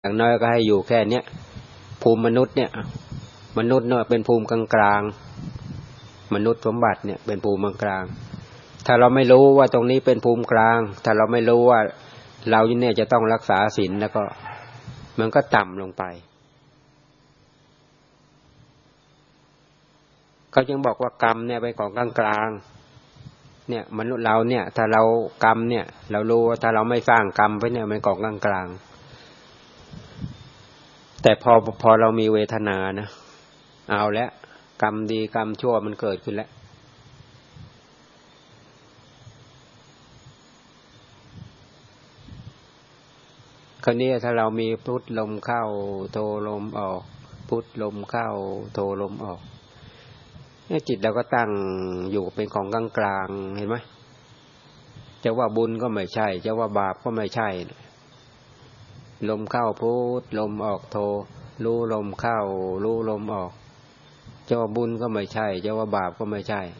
อย่างน้อยก็ให้อยู่แค่เนี้ยภูมิมนุษย์เนี่ยมนุษย์เนี่ยเป็นภูมิกลางๆมนุษย์สมบัติเนี่ยเป็นภูมิกลางถ้าเราไม่รู้ว่าตรงนี้เป็นภูมิกลางถ้าเราไม่รู้ว่าเราเนี่ยจะต้องรักษาศีลแล้วก็มันก็ต่ำลงไปเขาจึงบอกว่ากรรมเนี่ยเป็นของกลางๆเนี่ยมนุษย์เราเนี่ยถ้าเรากรรมเนี่ยเรารู้ว่าถ้าเราไม่สร้างกรรมไปเนี่ยมันของกลางๆแต่พอเรามีเวทนานะเอาแล้วกรรมดีกรรมชั่วมันเกิดขึ้นแล้วคราวนี้ถ้าเรามีพุทลมเข้าโทลมออกพุทลมเข้าโทลมออกเนี่ยจิตเราก็ตั้งอยู่เป็นของกลางๆเห็นไหมจะว่าบุญก็ไม่ใช่จะว่าบาปก็ไม่ใช่ลมเข้าพุทลมออกโทรู้ลมเข้ารู้ลมออกจะว่าบุญก็ไม่ใช่จะว่าบาปก็ไม่ใช่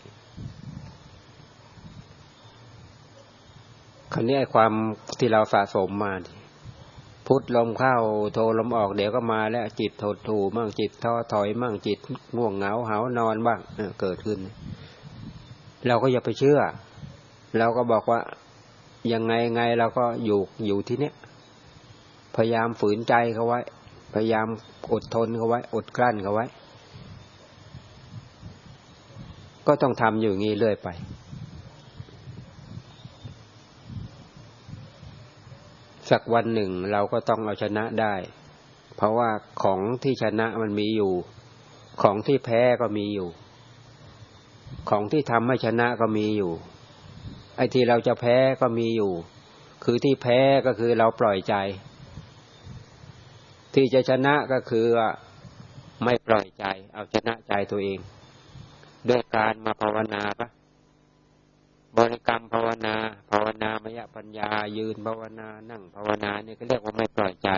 คราวนี้ไอ้ความที่เราสะสมมาพุทลมเข้าโทลมออกเดี๋ยวก็มาแล้วจิตหดหู่บ้างจิตท้อถอยบ้างจิตง่วงเหงาหาวนอนบ้างเกิดขึ้นเราก็อย่าไปเชื่อเราก็บอกว่ายังไงเราก็อยู่ที่เนี้ยพยายามฝืนใจเขาไว้พยายามอดทนเขาไว้อดกลั้นเขาไว้ก็ต้องทำอยู่อย่างนี้เรื่อยไปสักวันหนึ่งเราก็ต้องเอาชนะได้เพราะว่าของที่ชนะมันมีอยู่ของที่แพ้ก็มีอยู่ของที่ทำให้ชนะก็มีอยู่ไอ้ที่เราจะแพ้ก็มีอยู่คือที่แพ้ก็คือเราปล่อยใจที่จะชนะก็คือไม่ปล่อยใจเอาชนะใจตัวเองด้วยการมาภาวนาปะบริกรรมภาวนา มยปัญญายืนภาวนานั่งภาวนาเนี่ยก็เรียกว่าไม่ปล่อยใจ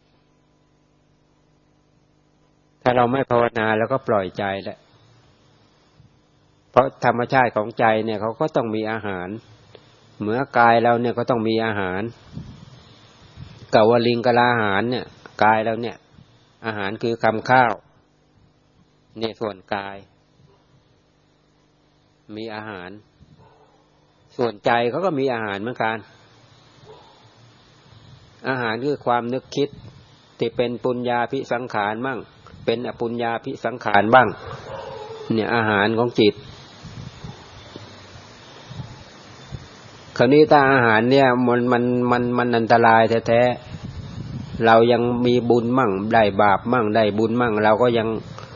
ถ้าเราไม่ภาวนาแล้วก็ปล่อยใจแหละเพราะธรรมชาติของใจเนี่ยเขาก็ต้องมีอาหารเหมือนกายเราเนี่ยก็ต้องมีอาหารกวลิงกลาอาหารเนี่ยกายเราเนี่ยอาหารคือคำข้าวเนี่ยส่วนกายมีอาหารส่วนใจเขาก็มีอาหารเหมือนกันอาหารคือความนึกคิดที่เป็นปุญญาภิสังขารบ้างเป็นอปุญญาภิสังขารบ้างเนี่ยอาหารของจิตคราวนี้ถ้าอาหารเนี่ยมันอันตรายแท้ๆเรายังมีบุญมั่งได้บาปมั่งได้บุญมั่งเราก็ยัง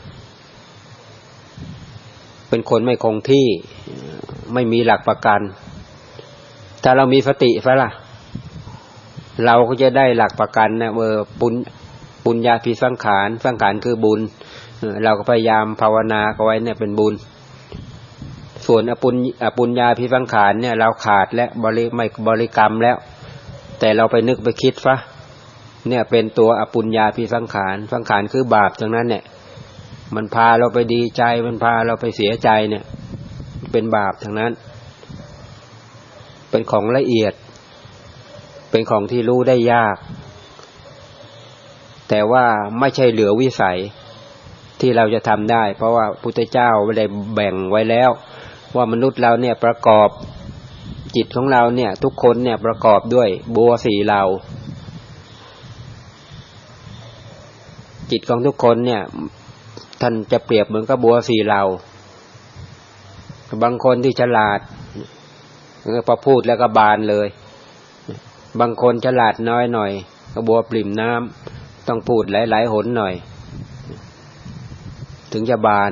เป็นคนไม่คงที่ไม่มีหลักประกันถ้าเรามีสติซะล่ะเราก็จะได้หลักประกันนะปุญญาภิสังขารสังขารคือบุญเราก็พยายามภาวนาเอาไว้เนี่ยเป็นบุญส่วนอปุญญาภิสังขารเนี่ยเราขาดและไม่บริกรรมแล้วแต่เราไปนึกไปคิดซะเนี่ยเป็นตัวอปุญญาภิสังขารสังขารคือบาปทั้งนั้นเนี่ยมันพาเราไปดีใจมันพาเราไปเสียใจเนี่ยเป็นบาปทั้งนั้นเป็นของละเอียดเป็นของที่รู้ได้ยากแต่ว่าไม่ใช่เหลือวิสัยที่เราจะทำได้เพราะว่าพุทธเจ้าไม่ได้แบ่งไว้แล้วว่ามนุษย์เราเนี่ยประกอบจิตของเราเนี่ยทุกคนเนี่ยประกอบด้วยบัว4เหล่าจิตของทุกคนเนี่ยท่านจะเปรียบเหมือนกับบัว4เหล่าบางคนที่ฉลาดพอพูดแล้วก็บานเลยบางคนฉลาดน้อยหน่อยก็บัวปริ่มน้ำต้องพูดหลายๆหนหน่อยถึงจะบาน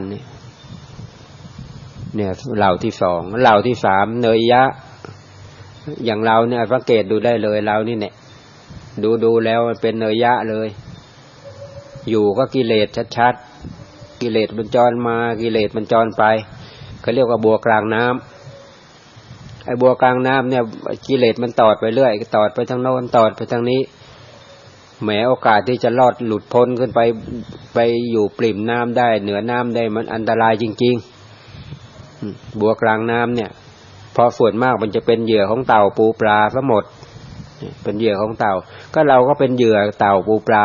เนี่ยเหล่าที่2เหล่าที่3เนยยะอย่างเราเนี่ยสังเกตดูได้เลยเรานี่เนี่ยดูแล้วมันเป็นเนยยะเลยอยู่ก็กิเลสชัดๆกิเลสมันจรมากิเลสมันจรไปเขาเรียกว่าบัวกลางน้ำไอ้บัวกลางน้ำเนี่ยกิเลสมันตอดไปเรื่อยตอดไปทางโน้นตอดไปทางนี้แหมโอกาสที่จะรอดหลุดพ้นขึ้นไปอยู่ปริ่มน้ำได้เหนือน้ำได้มันอันตรายจริงๆบัวกลางน้ำเนี่ยพอส่วนมากมันจะเป็นเหยื่อของเต่าปูปลาซะหมดเป็นเหยื่อของเต่าก็เราก็เป็นเหยื่อเต่าปูปลา